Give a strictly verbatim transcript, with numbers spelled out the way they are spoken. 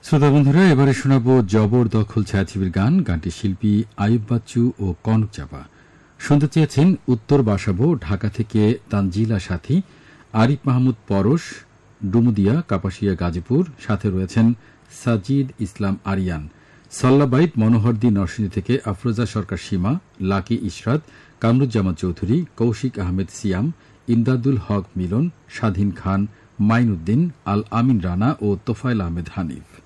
শ্রোতা বন্ধুরা, এবারে শোনাব জবরদখল ছায়াছবির গান। গানটি শিল্পী আইয়ুব বাচ্চু ও কনক চাপা। শুনতে চেয়েছেন উত্তর বাসাবো ঢাকা থেকে তানজিলা সাথী, আরিফ মাহমুদ পরশ, ডুমুদিয়া, কাপাসিয়া, গাজীপুর। সাথে রয়েছেন সাজিদ ইসলাম আরিয়ান। সাল্লাবাইট মনোহরদী নরসিংদী থেকে আফরোজা সরকার সীমা, লাকি ইশরাত, কামরুজ্জামান চৌধুরী, কৌশিক আহমেদ সিয়াম, ইমদাদুল হক মিলন, স্বাধীন খান, মাইনুদ্দিন, আল আমিন রানা ও তোফায়েল আহমেদ হানিফ।